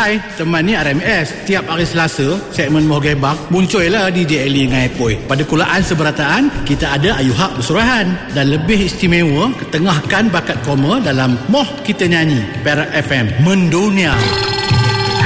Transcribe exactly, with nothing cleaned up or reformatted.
Hai, teman ni R M S. Tiap hari Selasa, segmen Moh Gebak muncullah D J Eli dengan Epoi. Pada kulaan seberataan, kita ada Ayu Haq bersurahan. Dan lebih istimewa, ketengahkan bakat koma dalam Moh Kita Nyanyi, Perak F M, mendunia.